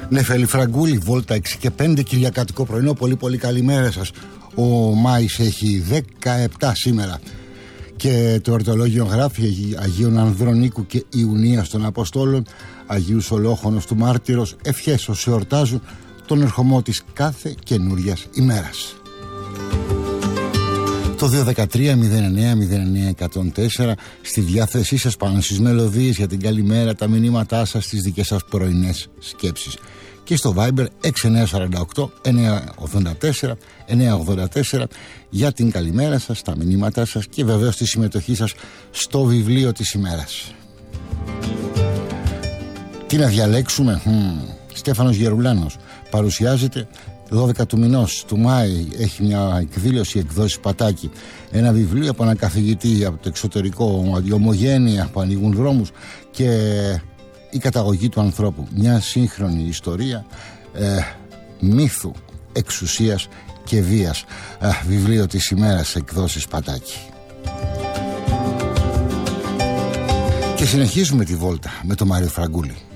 Νεφέλη Φραγκούλη, Βόλτα 6 και 5, κυριακάτικο πρωινό. Πολύ πολύ καλημέρα σας. Ο Μάης έχει 17 σήμερα και το εορτολόγιο γράφει Αγίων Ανδρονίκου και Ιουνίας των Αποστόλων, Αγίους Ολόχονος του Μάρτυρος, ευχές όσοι εορτάζουν τον ερχομό της κάθε καινούριας ημέρας. Το 213-09-09-104 στη διάθεσή σας πάνω στις μελωδίες για την καλημέρα, τα μηνύματά σας, τις δικές σας πρωινές σκέψεις. Και στο Viber 6948-984-984 για την καλημέρα σας, τα μηνύματά σας και βεβαίως τη συμμετοχή σας στο βιβλίο της ημέρας. Τι να διαλέξουμε? Στέφανος Γερουλάνος παρουσιάζεται 12 του μηνός του Μάη, έχει μια εκδήλωση εκδόσεις Πατάκη, ένα βιβλίο από έναν καθηγητή από το εξωτερικό, η ομογένεια που ανοίγουν δρόμους και η καταγωγή του ανθρώπου, μια σύγχρονη ιστορία μύθου, εξουσίας και βίας, βιβλίο της ημέρας, εκδόσεις Πατάκη. Και συνεχίζουμε τη βόλτα με τον Μάριο Φραγκούλη.